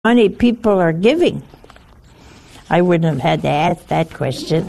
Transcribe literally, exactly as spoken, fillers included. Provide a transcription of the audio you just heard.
money people are giving. I wouldn't have had to ask that question.